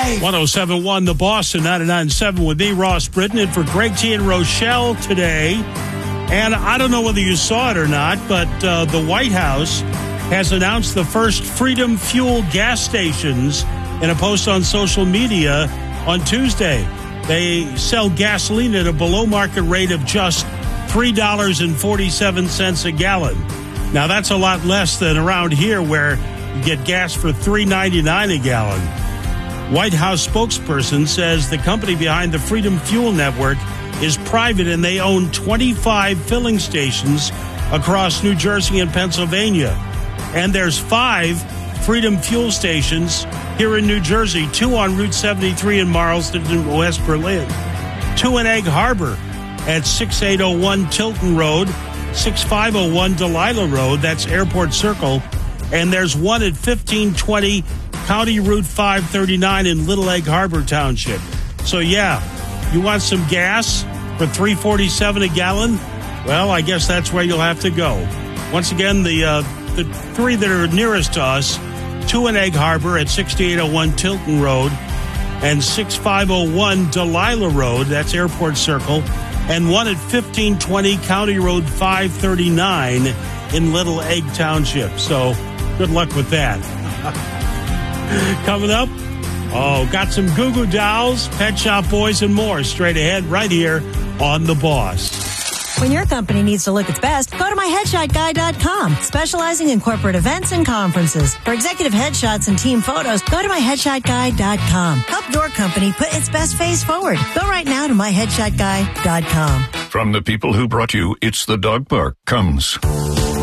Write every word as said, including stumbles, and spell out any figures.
life. one oh seven point one The Boss and ninety-nine point seven with me, Ross Britton, and for Greg T and Rochelle today. And I don't know whether you saw it or not, but uh, the White House has announced the first Freedom Fuel gas stations in a post on social media on Tuesday. They sell gasoline at a below-market rate of just three dollars and forty-seven cents a gallon. Now, that's a lot less than around here where you get gas for three ninety-nine a gallon. White House spokesperson says the company behind the Freedom Fuel Network is private and they own twenty-five filling stations across New Jersey and Pennsylvania. And there's five Freedom Fuel stations here in New Jersey, two on Route seventy-three in Marlston and West Berlin, two in Egg Harbor at sixty-eight oh one Tilton Road, sixty-five oh one Delilah Road, that's Airport Circle, and there's one at fifteen twenty County Route five thirty-nine in Little Egg Harbor Township. So yeah, you want some gas for three forty-seven a gallon? Well, I guess that's where you'll have to go. Once again, the uh, the three that are nearest to us, two in Egg Harbor at sixty-eight oh one Tilton Road and sixty-five oh one Delilah Road, that's Airport Circle, and one at fifteen twenty County Road five thirty-nine in Little Egg Township. So good luck with that. Coming up, oh, got some Goo Goo Dolls, Pet Shop Boys, and more straight ahead right here on The Boss. When your company needs to look its best, go to my headshot guy dot com, specializing in corporate events and conferences. For executive headshots and team photos, go to my headshot guy dot com. Help your company put its best face forward. Go right now to my headshot guy dot com. From the people who brought you It's the Dog Park comes